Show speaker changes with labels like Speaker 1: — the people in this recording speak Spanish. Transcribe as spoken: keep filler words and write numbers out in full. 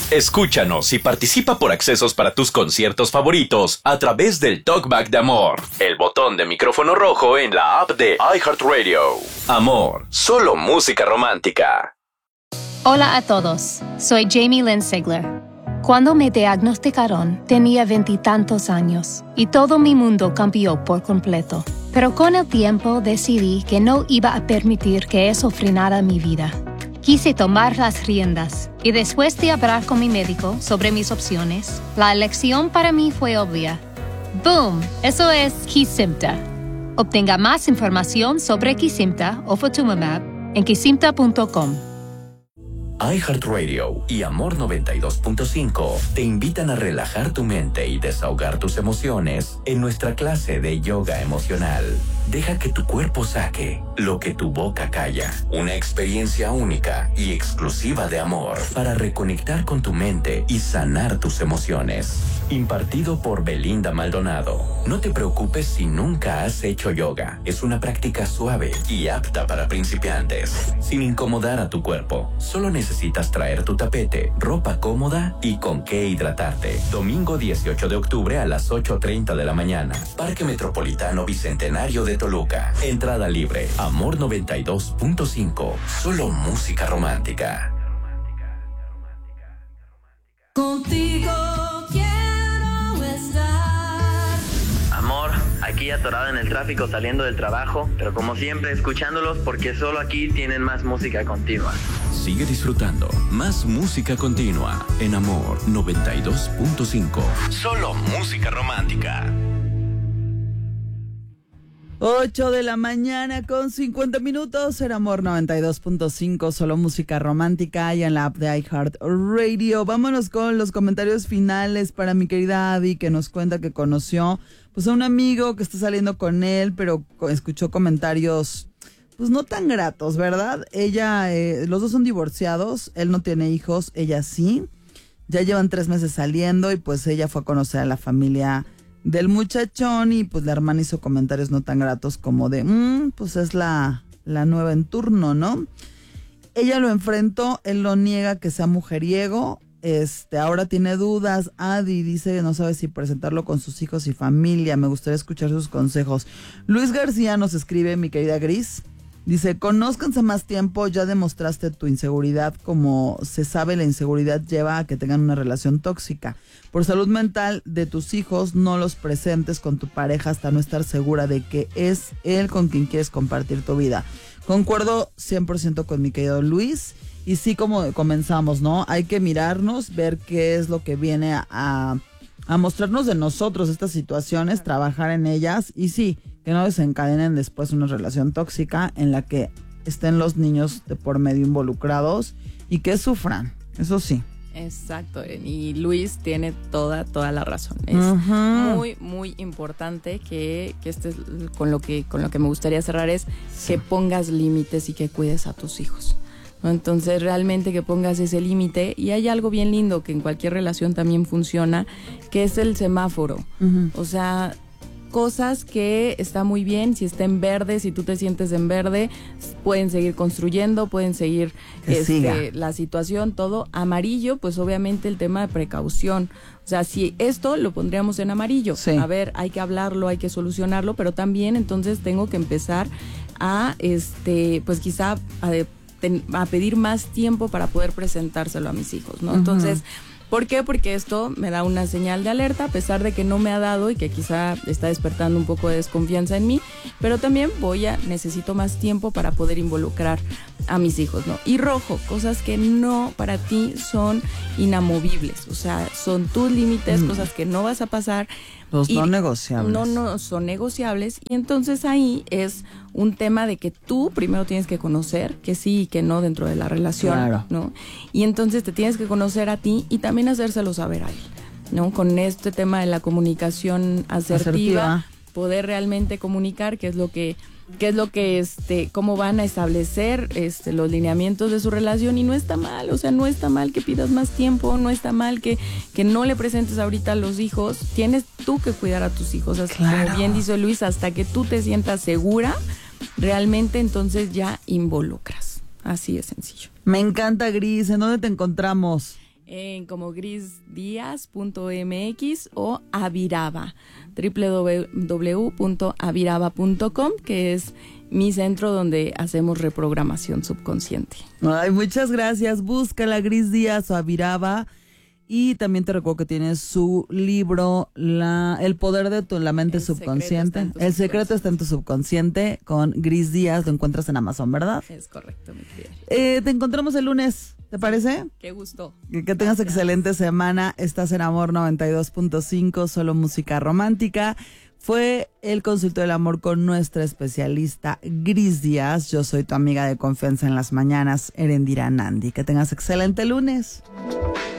Speaker 1: Escúchanos y participa por accesos para tus conciertos favoritos a través del Talkback de Amor, el botón de micrófono rojo en la app de iHeartRadio. Amor, solo música romántica.
Speaker 2: Hola a todos, soy Jamie Lynn Sigler. Cuando me diagnosticaron, tenía veintitantos años y todo mi mundo cambió por completo. Pero con el tiempo decidí que no iba a permitir que eso frenara mi vida. Quise tomar las riendas y después de hablar con mi médico sobre mis opciones, la elección para mí fue obvia. ¡Boom! Eso es Kesimpta. Obtenga más información sobre Kesimpta o Ofatumumab en kesimpta punto com.
Speaker 1: iHeartRadio y Amor noventa y dos punto cinco te invitan a relajar tu mente y desahogar tus emociones en nuestra clase de yoga emocional. Deja que tu cuerpo saque lo que tu boca calla. Una experiencia única y exclusiva de amor para reconectar con tu mente y sanar tus emociones. Impartido por Belinda Maldonado. No te preocupes si nunca has hecho yoga. Es una práctica suave y apta para principiantes. Sin incomodar a tu cuerpo. Solo necesitas traer tu tapete, ropa cómoda y con qué hidratarte. Domingo dieciocho de octubre a las ocho treinta de la mañana. Parque Metropolitano Bicentenario de Toluca. Entrada libre. Amor noventa y dos punto cinco. Solo música romántica.
Speaker 3: Contigo quiero estar.
Speaker 4: Amor, aquí atorado en el tráfico saliendo del trabajo, pero como siempre escuchándolos porque solo aquí tienen más música continua.
Speaker 1: Sigue disfrutando más música continua en Amor noventa y dos punto cinco. Solo música romántica.
Speaker 5: ocho de la mañana con cincuenta minutos en Amor noventa y dos punto cinco, solo música romántica y en la app de iHeartRadio. Vámonos con los comentarios finales para mi querida Abby, que nos cuenta que conoció pues a un amigo que está saliendo con él, pero escuchó comentarios pues no tan gratos, ¿verdad? Ella, eh, los dos son divorciados, él no tiene hijos, ella sí. Ya llevan tres meses saliendo y pues ella fue a conocer a la familia del muchachón y pues la hermana hizo comentarios no tan gratos como de, mmm, pues es la, la nueva en turno, ¿no? Ella lo enfrentó, él lo niega que sea mujeriego, este, ahora tiene dudas. Adi dice que no sabe si presentarlo con sus hijos y familia, me gustaría escuchar sus consejos. Luis García nos escribe, mi querida Gris, dice, conózcanse más tiempo, ya demostraste tu inseguridad, como se sabe la inseguridad lleva a que tengan una relación tóxica. Por salud mental de tus hijos, no los presentes con tu pareja hasta no estar segura de que es él con quien quieres compartir tu vida. Concuerdo cien por ciento con mi querido Luis, y sí, como comenzamos, ¿no? Hay que mirarnos, ver qué es lo que viene a, a mostrarnos de nosotros estas situaciones, trabajar en ellas, y sí, que no desencadenen después una relación tóxica en la que estén los niños de por medio involucrados y que sufran, eso sí.
Speaker 6: Exacto, y Luis tiene toda, toda la razón. Es uh-huh. muy, muy importante que, que este con lo que, con lo que me gustaría cerrar es sí. que pongas límites y que cuides a tus hijos, ¿no? Entonces realmente que pongas ese límite, y hay algo bien lindo que en cualquier relación también funciona, que es el semáforo. Uh-huh. O sea, cosas que está muy bien, si está en verde, si tú te sientes en verde, pueden seguir construyendo, pueden seguir este, la situación, todo. Amarillo, pues obviamente el tema de precaución. O sea, si esto lo pondríamos en amarillo, sí. a ver, hay que hablarlo, hay que solucionarlo, pero también entonces tengo que empezar a, este, pues quizá a, a pedir más tiempo para poder presentárselo a mis hijos, ¿no? Uh-huh. Entonces, ¿por qué? Porque esto me da una señal de alerta, a pesar de que no me ha dado y que quizá está despertando un poco de desconfianza en mí, pero también voy a, necesito más tiempo para poder involucrar a mis hijos, ¿no? Y rojo, cosas que no para ti son inamovibles, o sea, son tus límites, mm. cosas que no vas a pasar.
Speaker 5: Los no negociables.
Speaker 6: No, no son negociables, y entonces ahí es un tema de que tú primero tienes que conocer que sí y que no dentro de la relación, claro. ¿no? Y entonces te tienes que conocer a ti y también hacérselo saber a él, ¿no? Con este tema de la comunicación asertiva, asertiva. Poder realmente comunicar qué es lo que qué es lo que, este, cómo van a establecer este, los lineamientos de su relación, y no está mal, o sea, no está mal que pidas más tiempo, no está mal que, que no le presentes ahorita a los hijos, tienes tú que cuidar a tus hijos, hasta, claro. como bien dice Luis, hasta que tú te sientas segura, realmente entonces ya involucras, así de sencillo.
Speaker 5: Me encanta, Gris, ¿en dónde te encontramos?
Speaker 6: en como grisdias punto m x o Aviraba, doble u doble u doble u punto aviraba punto com, que es mi centro donde hacemos reprogramación subconsciente.
Speaker 5: Ay, muchas gracias. Búscala, Gris Díaz o Aviraba. Y también te recuerdo que tienes su libro, la, El poder de tu, la mente
Speaker 6: El
Speaker 5: subconsciente.
Speaker 6: secreto está en tu
Speaker 5: El secreto está en tu subconsciente, con Gris Díaz. Lo encuentras en Amazon, ¿verdad?
Speaker 6: Es correcto, mi querida.
Speaker 5: Eh, te encontramos el lunes, ¿te parece?
Speaker 6: Qué gusto.
Speaker 5: Que, que tengas
Speaker 6: Gracias.
Speaker 5: excelente semana. Estás en Amor noventa y dos punto cinco, solo música romántica. Fue el consultorio del amor con nuestra especialista Gris Díaz. Yo soy tu amiga de confianza en las mañanas, Erendira Nandi. Que tengas excelente lunes.